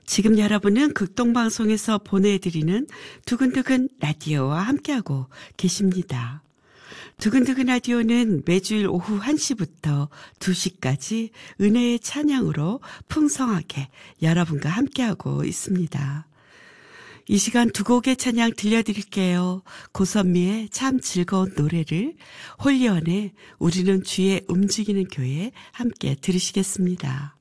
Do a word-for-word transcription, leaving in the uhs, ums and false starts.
지금 여러분은 극동방송에서 보내드리는 두근두근 라디오와 함께하고 계십니다. 두근두근 라디오는 매주일 오후 한 시부터 두 시까지 은혜의 찬양으로 풍성하게 여러분과 함께하고 있습니다. 이 시간 두 곡의 찬양 들려드릴게요. 고선미의 참 즐거운 노래를, 홀리원의 우리는 주의 움직이는 교회 함께 들으시겠습니다.